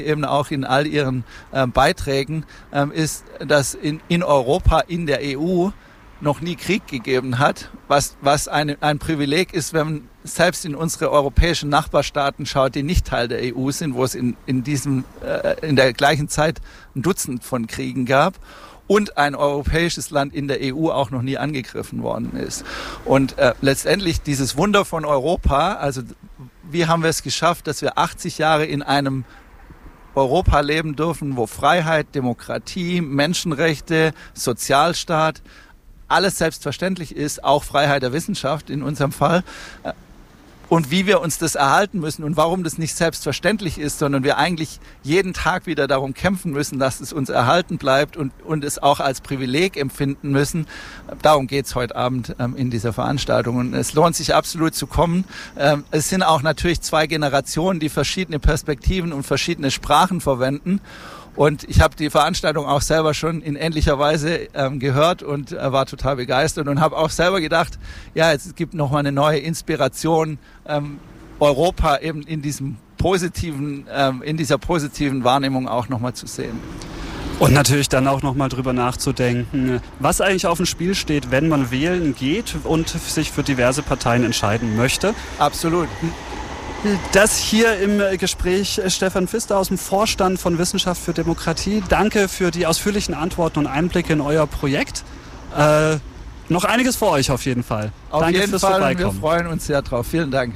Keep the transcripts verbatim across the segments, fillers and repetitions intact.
eben auch in all ihren äh, Beiträgen, ähm, ist, dass in, in Europa, in der E U noch nie Krieg gegeben hat, was, was eine, ein Privileg ist, wenn man selbst in unsere europäischen Nachbarstaaten schaut, die nicht Teil der E U sind, wo es in, in, diesem, äh, in der gleichen Zeit ein Dutzend von Kriegen gab. Und ein europäisches Land in der E U auch noch nie angegriffen worden ist. Und äh, letztendlich dieses Wunder von Europa, also wie haben wir es geschafft, dass wir achtzig Jahre in einem Europa leben dürfen, wo Freiheit, Demokratie, Menschenrechte, Sozialstaat, alles selbstverständlich ist, auch Freiheit der Wissenschaft in unserem Fall. Und wie wir uns das erhalten müssen und warum das nicht selbstverständlich ist, sondern wir eigentlich jeden Tag wieder darum kämpfen müssen, dass es uns erhalten bleibt und, und es auch als Privileg empfinden müssen. Darum geht's heute Abend ähm, in dieser Veranstaltung. Und es lohnt sich absolut zu kommen. Ähm, es sind auch natürlich zwei Generationen, die verschiedene Perspektiven und verschiedene Sprachen verwenden. Und ich habe die Veranstaltung auch selber schon in ähnlicher Weise ähm, gehört und äh, war total begeistert und habe auch selber gedacht, ja, es gibt nochmal eine neue Inspiration, ähm, Europa eben in diesem positiven, ähm, in dieser positiven Wahrnehmung auch nochmal zu sehen. Und natürlich dann auch nochmal drüber nachzudenken, was eigentlich auf dem Spiel steht, wenn man wählen geht und sich für diverse Parteien entscheiden möchte. Absolut. Das hier im Gespräch Stefan Pfister aus dem Vorstand von Wissenschaft für Demokratie. Danke für die ausführlichen Antworten und Einblicke in euer Projekt. Äh, noch einiges vor euch auf jeden Fall. Auf Danke jeden fürs Fall, Vorbeikommen. wir freuen uns sehr drauf. Vielen Dank.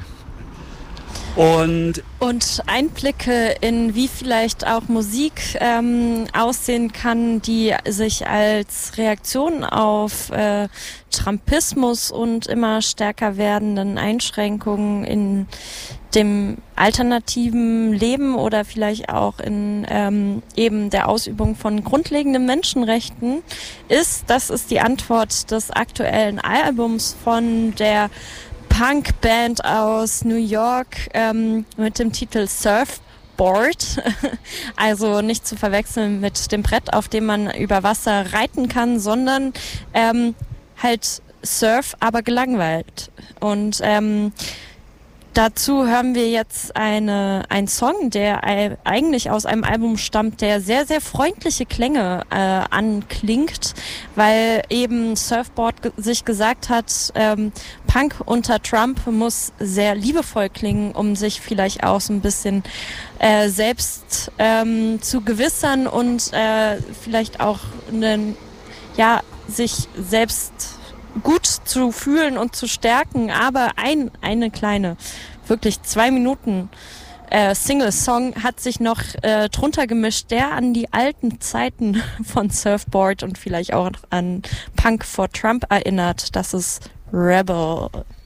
Und, und Einblicke in wie vielleicht auch Musik ähm, aussehen kann, die sich als Reaktion auf äh, Trumpismus und immer stärker werdenden Einschränkungen in dem alternativen Leben oder vielleicht auch in ähm, eben der Ausübung von grundlegenden Menschenrechten ist. Das ist die Antwort des aktuellen Albums von der Punkband aus New York ähm, mit dem Titel Surfboard. Also nicht zu verwechseln mit dem Brett, auf dem man über Wasser reiten kann, sondern ähm, halt Surf, aber gelangweilt. Und ähm, dazu hören wir jetzt eine, einen Song, der eigentlich aus einem Album stammt, der sehr, sehr freundliche Klänge äh, anklingt, weil eben Surfboard ge- sich gesagt hat, ähm, Punk unter Trump muss sehr liebevoll klingen, um sich vielleicht auch so ein bisschen äh, selbst ähm, zu gewissern und äh, vielleicht auch einen, ja, sich selbst gut zu fühlen und zu stärken, aber ein eine kleine, wirklich zwei Minuten äh, Single-Song hat sich noch äh, drunter gemischt, der an die alten Zeiten von Surfboard und vielleicht auch an Punk for Trump erinnert. Das ist Rebel.